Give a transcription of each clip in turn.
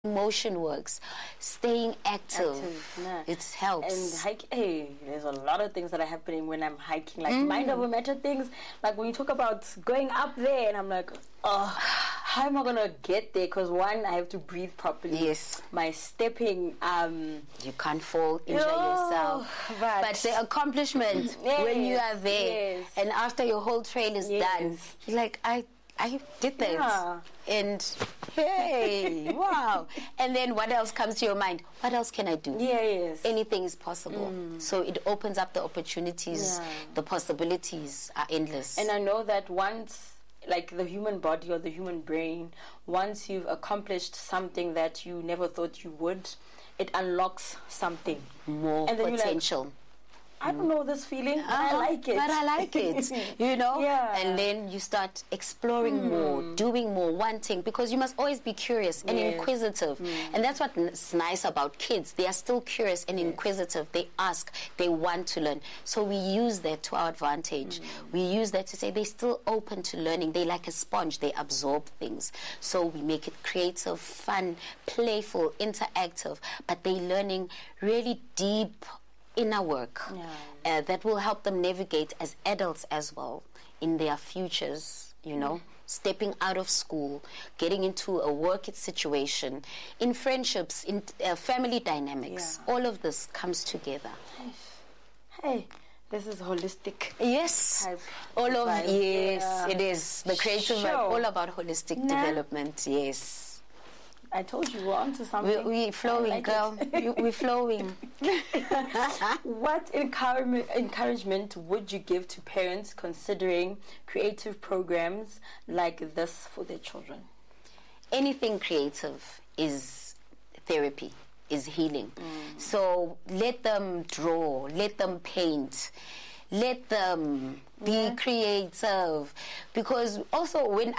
motion works, staying active. It helps. And there's a lot of things that are happening when I'm hiking, like mind over matter things. Like when you talk about going up there, and I'm like, oh, how am I gonna get there? Because one, I have to breathe properly. Yes. My stepping, you can't fall, injure yourself. But the accomplishment when you are there, and after your whole trail is done, you're like, I did that. Yeah. And hey, wow. And then what else comes to your mind? What else can I do? Yes. Anything is possible. So it opens up the opportunities. The possibilities are endless. And I know that once, like the human body or the human brain, once you've accomplished something that you never thought you would, it unlocks something. More and then potential. I don't know this feeling, but I like it. But I like it, you know? Yeah. And then you start exploring more, doing more, wanting, because you must always be curious and inquisitive. And that's what's nice about kids. They are still curious and inquisitive. They ask, they want to learn. So we use that to our advantage. We use that to say they're still open to learning. They're like a sponge. They absorb things. So we make it creative, fun, playful, interactive, but they're learning really deep inner work that will help them navigate as adults as well in their futures, you know, stepping out of school, getting into a work situation, in friendships, in family dynamics. All of this comes together. Hey, this is holistic. Yes. All of it is. The creative vibe, all about holistic development. Yes. I told you we're onto something. We're flowing, like girl. We're flowing. What encouragement would you give to parents considering creative programs like this for their children? Anything creative is therapy, is healing. So let them draw, let them paint, let them be creative. Because also when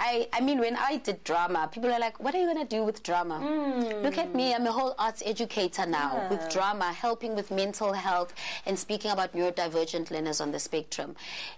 I did drama, people are like, what are you going to do with drama? Look at me, I'm a whole arts educator now with drama, helping with mental health and speaking about neurodivergent learners on the spectrum.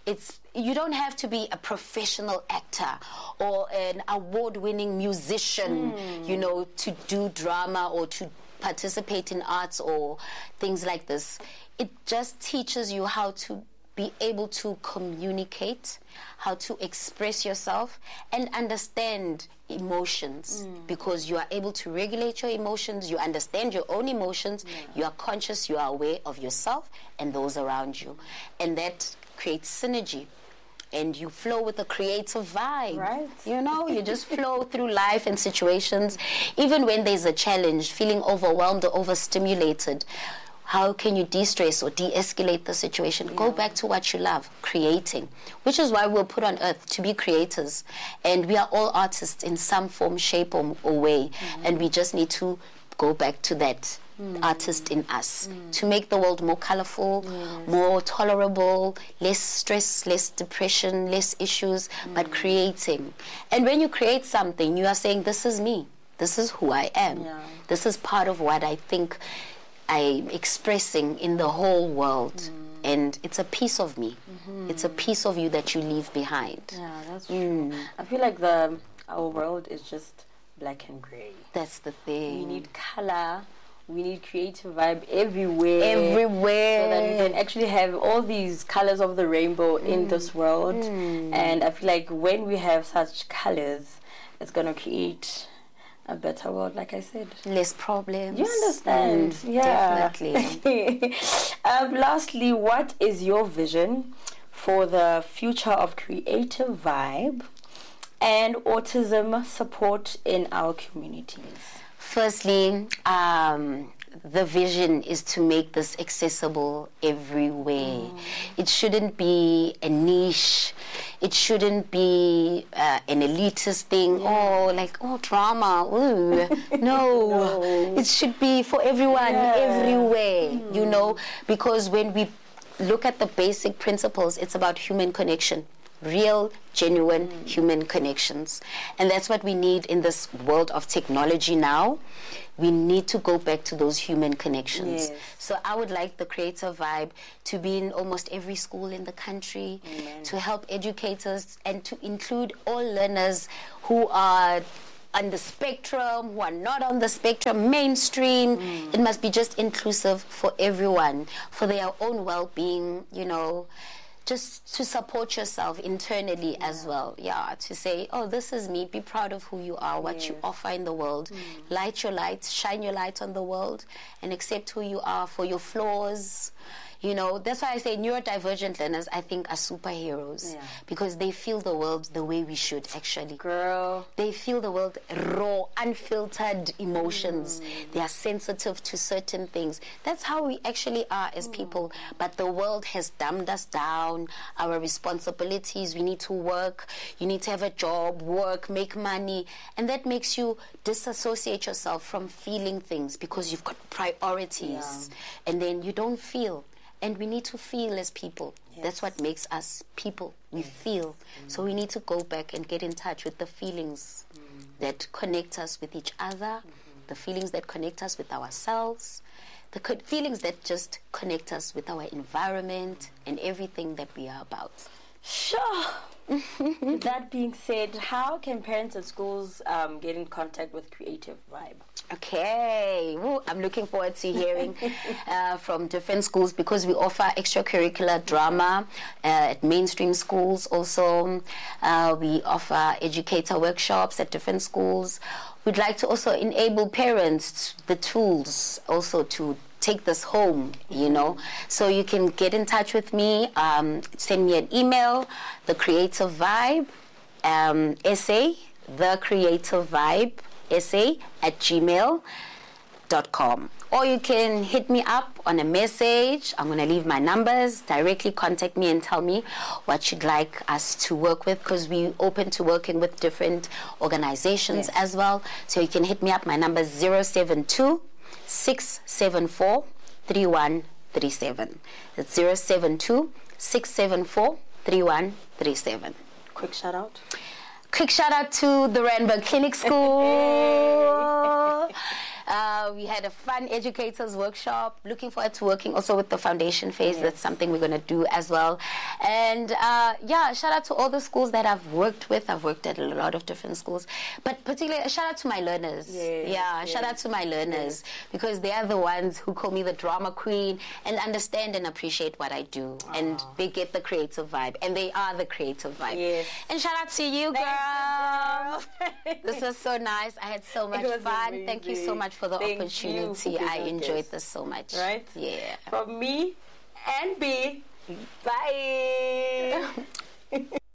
You don't have to be a professional actor or an award-winning musician, you know, to do drama or to participate in arts or things like this. It just teaches you how to be able to communicate, how to express yourself, and understand emotions, because you are able to regulate your emotions, you understand your own emotions, you are conscious, you are aware of yourself and those around you. And that creates synergy. And you flow with a creative vibe. Right. You know, you just flow through life and situations. Even when there's a challenge, feeling overwhelmed or overstimulated, how can you de-stress or de-escalate the situation? Go back to what you love, creating, which is why we're put on earth to be creators. And we are all artists in some form, shape, or way. And we just need to go back to that artist in us to make the world more colorful, more tolerable, less stress, less depression, less issues, but creating. And when you create something, you are saying, this is me. This is who I am. This is part of what I think I'm expressing in the whole world. And it's a piece of me. It's a piece of you that you leave behind. Yeah, that's true. I feel like our world is just black and gray. That's the thing. We need color. We need creative vibe everywhere. Everywhere. So that we can actually have all these colors of the rainbow in this world. And I feel like when we have such colors, it's going to create a better world, like I said. Less problems. You understand? Definitely. Lastly, what is your vision for the future of creative vibe and autism support in our communities? Firstly, the vision is to make this accessible everywhere. It shouldn't be a niche. It shouldn't be an elitist thing. Drama. Ooh. No. It should be for everyone, everywhere, you know, because when we look at the basic principles, it's about human connection. Real, genuine human connections. And that's what we need in this world of technology now. We need to go back to those human connections. So I would like the creative vibe to be in almost every school in the country, to help educators and to include all learners who are on the spectrum, who are not on the spectrum, mainstream. It must be just inclusive for everyone, for their own well-being, you know, just to support yourself internally as well. Yeah, to say, oh, this is me. Be proud of who you are, what you offer in the world. Light your light, shine your light on the world, and accept who you are for your flaws. You know, that's why I say neurodivergent learners, I think, are superheroes because they feel the world the way we should, actually. Girl. They feel the world raw, unfiltered emotions. They are sensitive to certain things. That's how we actually are as people. But the world has dumbed us down. Our responsibilities, we need to work. You need to have a job, work, make money. And that makes you disassociate yourself from feeling things because you've got priorities. And then you don't feel. And we need to feel as people. That's what makes us people. We feel. So we need to go back and get in touch with the feelings that connect us with each other, the feelings that connect us with ourselves, the feelings that just connect us with our environment and everything that we are about. Sure. That being said, how can parents and schools get in contact with Creative Vibe? Okay. Ooh, I'm looking forward to hearing from different schools because we offer extracurricular drama at mainstream schools also. We offer educator workshops at different schools. We'd like to also enable parents the tools also to take this home, you know. So you can get in touch with me, send me an email, The Creative Vibe essay, The Creative Vibe essay @gmail.com. Or you can hit me up on a message. I'm going to leave my numbers. Directly contact me and tell me what you'd like us to work with because we're open to working with different organizations as well. So you can hit me up. My number is 072-674-3137. It's 072-674-3137. Quick shout out. Quick shout out to the Randburg Clinic School. We had a fun educators workshop. Looking forward to working also with the foundation phase. That's something we're going to do as well. And shout out to all the schools that I've worked with. I've worked at a lot of different schools. But particularly, a shout out to my learners. Shout out to my learners because they are the ones who call me the drama queen and understand and appreciate what I do. And they get the creative vibe. And they are the creative vibe. And shout out to you, girl. This was so nice. I had so much fun. Amazing. Thank you so much for the opportunity. I enjoyed this so much. Right? Yeah. From me and B, bye.